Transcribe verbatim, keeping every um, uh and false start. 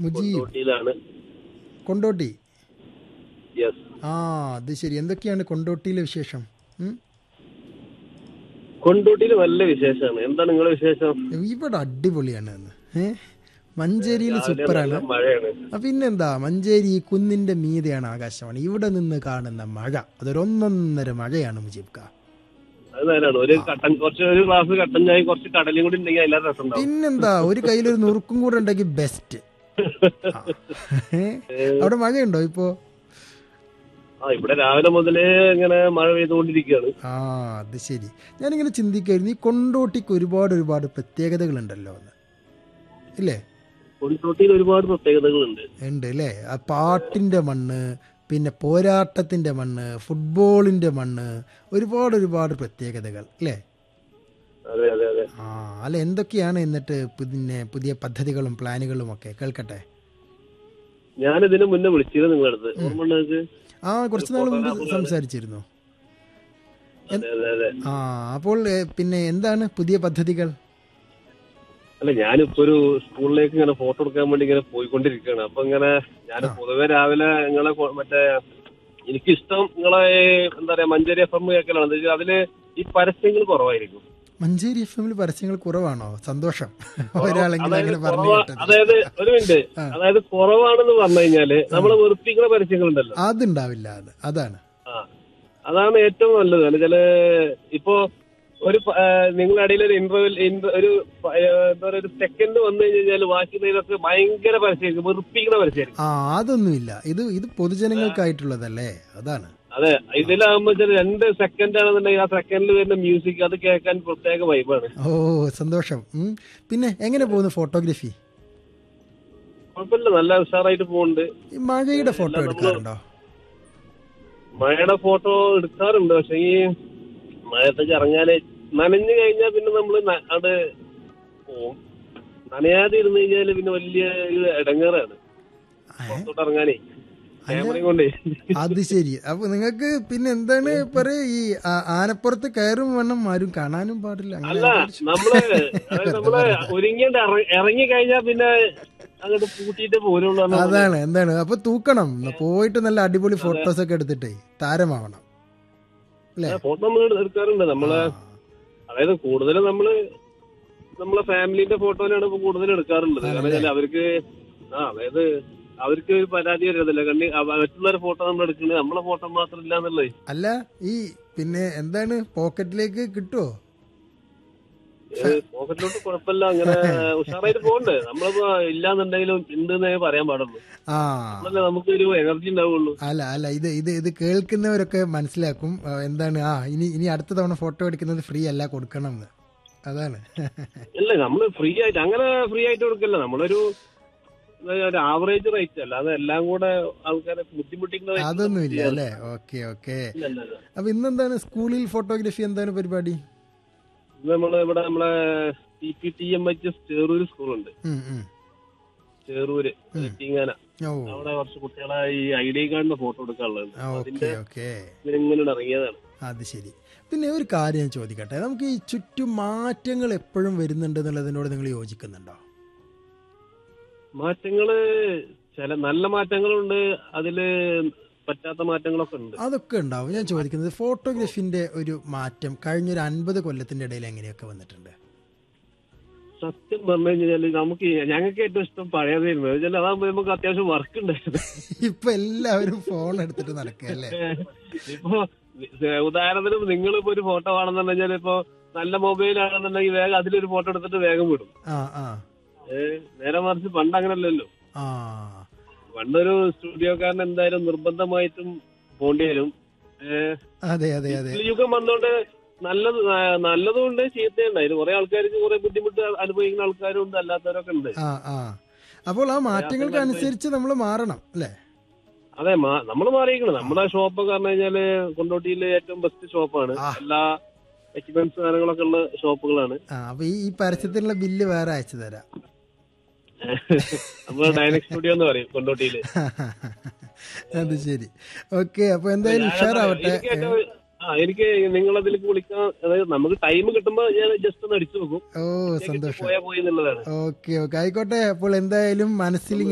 Mujeeb കൊണ്ടോട്ടിയിലാണ്. Kondotty. Yes. ആ അത് ശരി. എന്തൊക്കെയാണ് കൊണ്ടോട്ടിയിലെ വിശേഷം? ഉം? കൊണ്ടോട്ടിയിൽ നല്ല വിശേഷമാണ്. എന്താണ് നിങ്ങളുടെ വിശേഷം? ഇവിടെ അടിപൊളിയാണ് എന്ന്. ഏ മഞ്ചേരിയിൽ രാവിലെ സൂപ്പറാണ്. നല്ല മഴയാണ്. ആ, പിന്നെന്താ, മഞ്ചേരി കുന്നിന്റെ മീതെയാണ് ആകാശവാണി. ഇവിടെ നിന്ന് കാണുന്ന മഴ അതൊരൊന്നൊന്നര മഴയാണ് മുജീബ് കാ. അത് നേരാണ്. ഒരു കട്ടൻ കുറച്ച് ഒരു ഗ്ലാസ് കട്ടൻ ചായ കുറച്ച് കടലും കൂടി ഉണ്ടെങ്കിൽ എല്ലാവരും രസം ഉണ്ടാവും. പിന്നെന്താ, ഒരു കയ്യിലൊരു നുറുക്കും കൂടെ ഉണ്ടെങ്കിൽ ബെസ്റ്റ്. അവിടെ മഴയുണ്ടോ ഇപ്പോ? ആ ഇവിടെ രാവിലെ മുതലേ ഇങ്ങനെ മഴ പെയ്തുകൊണ്ടിരിക്കുകയാണ്. ആ അത് ശരി. ഞാനിങ്ങനെ ചിന്തിക്കായിരുന്നു, ഈ കൊണ്ടോട്ടിക്ക് ഒരുപാട് ഒരുപാട് പ്രത്യേകതകളുണ്ടല്ലോ എന്ന്, ഇല്ലേ? കൊണ്ടോട്ടിയിൽ ഒരുപാട് പ്രത്യേകതകളുണ്ട്. ഉണ്ട് അല്ലേ? ആ പാട്ടിന്റെ മണ്ണ്, പിന്നെ പോരാട്ടത്തിന്റെ മണ്ണ്, ഫുട്ബോളിന്റെ മണ്ണ്, ഒരുപാട് ഒരുപാട് പ്രത്യേകതകൾ അല്ലേ? അതെ അതെ അതെ. ആ അല്ല, എന്തൊക്കെയാണ് എന്നിട്ട് പിന്നെ പുതിയ പദ്ധതികളും പ്ലാനുകളും ഒക്കെ കേൾക്കട്ടെ. ഞാനിതിന് മുന്നേ വിളിച്ചിരുന്നു നിങ്ങളുടെ അടുത്ത്, ഓർമ്മ ഉണ്ടോ നിങ്ങൾക്ക്? ആ കുറച്ച് നാൾ മുമ്പ് സംസാരിച്ചിരുന്നു. അതെ അതെ അതെ. ആ അപ്പോൾ ഏ, പിന്നെ എന്താണ് പുതിയ പദ്ധതികൾ? അല്ല, ഞാനിപ്പോ ഒരു സ്കൂളിലേക്ക് ഇങ്ങനെ ഫോട്ടോ എടുക്കാൻ വേണ്ടി ഇങ്ങനെ പോയിക്കൊണ്ടിരിക്കുകയാണ്. അപ്പൊ ഇങ്ങനെ ഞാൻ പൊതുവെ രാവിലെ നിങ്ങളെ കൊ- മറ്റേ എനിക്കിഷ്ടം നിങ്ങളെ എന്താ പറയാ മഞ്ചേരി എഫ് എം കേൾക്കലാണ്. എന്താ വെച്ചാൽ അതില് ഈ പരസ്യങ്ങൾ കുറവായിരിക്കും. മഞ്ചേരി എഫ് എമ്മിൽ പരസ്യങ്ങൾ കുറവാണോ? സന്തോഷം. ഒരാളെങ്കിലും അതായത് അങ്ങനെ പറഞ്ഞു കുറവാ- കേട്ടത്. അതായത് ഒരു മിനിറ്റ്, അതായത് കുറവാണെന്ന് പറഞ്ഞു കഴിഞ്ഞാല് നമ്മളെ വെറുപ്പിക്കുന്ന പരസ്യങ്ങളുണ്ടല്ലോ. അതുണ്ടാവില്ല. അത് അതാണ്. ആ അതാണ് ഏറ്റവും നല്ലത്. കാരണം വെച്ചാല് ഇപ്പോ ഒരു പ- ആ, നിങ്ങളുടെ ഇടയിൽ ഒരു ഇന്റർവ്യൂ ഒരു പ- ആ, എന്താ പറയാ ഒരു സെക്കൻഡ് വന്നു കഴിഞ്ഞാൽ ബാക്കിയുള്ളതൊക്കെ ഭയങ്കര പരസ്യമായിരിക്കും, വെറുപ്പിക്കുന്ന പരസ്യമായിരിക്കും. ആ അതൊന്നുമില്ല. ഇത് ഇത് പൊതുജനങ്ങൾക്കായിട്ടുള്ളതല്ലേ, അതാണ്. അതെ, ഇതിലാകുമ്പോ രണ്ട് സെക്കൻഡ് ആണെന്നുണ്ടെങ്കിൽ ആ സെക്കൻഡിൽ വരുന്ന മ്യൂസിക് അത് കേൾക്കാൻ പ്രത്യേക വൈബാണ്. ഓ സന്തോഷം. ഉം. പിന്നെ എങ്ങനെ പോകുന്നു ഫോട്ടോഗ്രാഫി? കുഴപ്പമില്ല, നല്ല ഉഷാറായിട്ട് പോകുന്നുണ്ട്. ഈ മഴയുടെ ഫോട്ടോ എടുക്കാറുണ്ടോ? മഴയുടെ ഫോട്ടോ എടുക്കാറുണ്ട്. പക്ഷെ ഈ മഴത്തേക്ക് ഇറങ്ങാന് നനഞ്ഞു കഴിഞ്ഞാൽ പിന്നെ നമ്മള് ന- അത് പോവും. നനയാതെ ഇരുന്ന് കഴിഞ്ഞാല് പിന്നെ വലിയ ഒരു ഇടങ്ങേറാണ് പുറത്തോട്ട് ഇറങ്ങാനേ, ക്യാമറയും കൊണ്ടേ. അത് ശരി. അപ്പൊ നിങ്ങൾക്ക് പിന്നെ എന്താണ് പറയാ, ഈ ആ- ആനപ്പുറത്ത് കയറും വേണം, ആരും കാണാനും പാടില്ല, അങ്ങനെ അല്ല, നമ്മള് അതായത് നമ്മള് ഒരുങ്ങിയിട്ട് ഇറ- ഇറങ്ങി കഴിഞ്ഞാൽ പിന്നെ അങ്ങോട്ട് പൂട്ടിയിട്ട് പോരുള്ളൂ. അതാണ്. എന്താണ് അപ്പൊ തൂക്കണം, പോയിട്ട് നല്ല അടിപൊളി ഫോട്ടോസ് ഒക്കെ എടുത്തിട്ടേ താരമാവണം അല്ലേ? ഫോട്ടോ നമ്മൾ എടുക്കാറുണ്ട്. നമ്മള് അതായത് കൂടുതലും നമ്മള് നമ്മളെ ഫാമിലിന്റെ ഫോട്ടോയിലാണ് ഇപ്പൊ കൂടുതൽ എടുക്കാറുള്ളത്. കാരണം വെച്ചാൽ അവർക്ക് ആ അതായത് അവർക്ക് ഒരു പരാതി വരുന്നില്ല, കണ്ടി മറ്റുള്ളവരുടെ ഫോട്ടോ നമ്മൾ എടുക്കുന്നത് നമ്മളെ ഫോട്ടോ മാത്രം ഇല്ല എന്നുള്ളത്. അല്ല, ഈ പിന്നെ എന്താണ് പോക്കറ്റിലേക്ക് കിട്ടുവോ? പോക്കറ്റിലോട്ട് കുഴപ്പമില്ല, അങ്ങനെ ഉഷാറായിട്ട് പോകണ്ടേ. നമ്മളിപ്പോ ഇല്ലാന്നുണ്ടെങ്കിലും ഉണ്ടെന്നേ പറയാൻ പാടുള്ളൂ. ആ നമ്മളല്ലേ നമുക്ക് ഒരു എനർജി ഉണ്ടാവുള്ളൂ. അല്ല അല്ല ഇത് ഇത് ഇത് കേൾക്കുന്നവരൊക്കെ മനസ്സിലാക്കും. ആ, എന്താണ് ആ ഇനി ഇനി അടുത്ത തവണ ഫോട്ടോ എടുക്കുന്നത് ഫ്രീ അല്ല, കൊടുക്കണം എന്ന്. അതാണ്. ഇല്ല, നമ്മള് ഫ്രീ ആയിട്ട് അങ്ങനെ ഫ്രീ ആയിട്ട് കൊടുക്കല്ല. നമ്മളൊരു ഒരു ആവറേജ് റേറ്റ് അല്ല, അത് എല്ലാം കൂടെ ആൾക്കാരെ ബുദ്ധിമുട്ടിക്കുന്ന rate അതൊന്നുമില്ല അല്ലേ? Okay okay. ഇല്ലല്ല. അപ്പൊ ഇന്നെന്താണ് സ്കൂളിൽ ഫോട്ടോഗ്രാഫി എന്താണ് പരിപാടി? ഇത് നമ്മള് ഇവിടെ നമ്മളെ T P T M H S Cherur സ്കൂളുണ്ട്. ഉം, ഉം. ചേറൂര് തീങ്ങാന. ഓ അവിടെ കുറച്ച് കുട്ടികളെ ഈ ഐ ഡി കാർഡിന്റെ ഫോട്ടോ എടുക്കാനുള്ളത്. Okay okay. ഇങ്ങനെ ഇറങ്ങിയതാണ്. അത് ശരി. പിന്നെ ഒരു കാര്യം ഞാൻ ചോദിക്കട്ടെ, നമുക്ക് ഈ ചുറ്റും മാറ്റങ്ങൾ എപ്പോഴും വരുന്നുണ്ട് എന്നുള്ളതിനോട് നിങ്ങൾ യോജിക്കുന്നുണ്ടോ? മാറ്റങ്ങള് ചില നല്ല മാറ്റങ്ങളുണ്ട്, അതില് പറ്റാത്ത മാറ്റങ്ങളൊക്കെ ഉണ്ട്. അതൊക്കെ ഉണ്ടാവും. ഞാൻ ചോദിക്കുന്നത് ഫോട്ടോഗ്രാഫിന്റെ ഒരു മാറ്റം കഴിഞ്ഞൊരു അൻപത് കൊല്ലത്തിന്റെ ഇടയിൽ എങ്ങനെയൊക്കെ വന്നിട്ടുണ്ട്? സത്യം പറഞ്ഞു കഴിഞ്ഞാല് നമുക്ക് ഞങ്ങൾക്ക് ഏറ്റവും ഇഷ്ടം പഴയതായിരുന്നു. വെച്ചാൽ അതാകുമ്പോ നമുക്ക് അത്യാവശ്യം വർക്ക് ഉണ്ടായിരുന്നു. ഇപ്പൊ എല്ലാവരും ഫോൺ എടുത്തിട്ട് നടക്കല്ലേ? ഇപ്പൊ ഉദാഹരണത്തിന് നിങ്ങളിപ്പോ ഒരു ഫോട്ടോ ആണെന്നുണ്ടെങ്കിൽ ഇപ്പൊ നല്ല മൊബൈൽ ആണെന്നുണ്ടെങ്കിൽ വേഗം അതിലൊരു ഫോട്ടോ എടുത്തിട്ട് വേഗം വിടും. ആ ആ ഏഹ് നേരെ മറിച്ച് പണ്ട് അങ്ങനല്ലല്ലോ. ആ പണ്ടൊരു സ്റ്റുഡിയോക്കാരൻ എന്തായാലും നിർബന്ധമായിട്ടും പോണ്ടി വരും. ഏഹ് അതെ അതെ അതെ. യുഗം വന്നോണ്ട് നല്ലത് നല്ലതും ഉണ്ട് ചീത്തയുണ്ട്. അതിന് കുറെ ആൾക്കാർക്ക് കുറെ ബുദ്ധിമുട്ട് അനുഭവിക്കുന്ന ആൾക്കാരും ഉണ്ട്, അല്ലാത്തവരൊക്കെ ഉണ്ട്. ആ ആ അപ്പോൾ ആ മാറ്റങ്ങൾക്ക് അനുസരിച്ച് നമ്മൾ മാറണം അല്ലേ? അതെ, നമ്മൾ മാറിയിരിക്കണം. നമ്മുടെ ഷോപ്പ് പറഞ്ഞു കഴിഞ്ഞാല് കൊണ്ടോട്ടിയിലെ ഏറ്റവും ബെസ്റ്റ് ഷോപ്പാണ്. എല്ലാ എക്യുപ്മെന്റ്സ് കാര്യങ്ങളൊക്കെ ഉള്ള ഷോപ്പുകളാണ്. ആ അപ്പൊ ഈ പരസ്യത്തിനുള്ള ബില്ല് വേറെ അയച്ചു തരാം. നമ്മള് ഡൈനക് സ്റ്റുഡിയോ എന്ന് പറയും കൊണ്ടോട്ടിയില്. അത് ശരി. ഓക്കെ. അപ്പൊ എന്തായാലും ഉഷാറാവട്ടെ. ആ എനിക്ക് നിങ്ങളതിലേക്ക് വിളിക്കാൻ, അതായത് നമുക്ക് ടൈം കിട്ടുമ്പോ ഞാൻ ജസ്റ്റ് ഒന്ന് അടിച്ചു നോക്കും. ഓ സന്തോഷം. പോയാ പോയി എന്നുള്ളതാണ്. ഓക്കെ ഓക്കെ ആയിക്കോട്ടെ. അപ്പോൾ എന്തായാലും മനസ്സിൽ